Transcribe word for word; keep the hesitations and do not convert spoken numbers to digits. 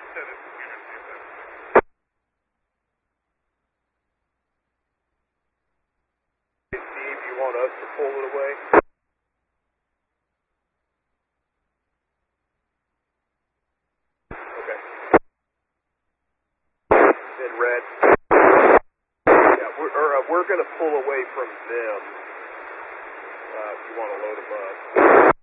Steve, you want us to pull it away? Okay. Then red. Yeah, we're, or, uh, we're going to pull away from them uh, if you want to load them up.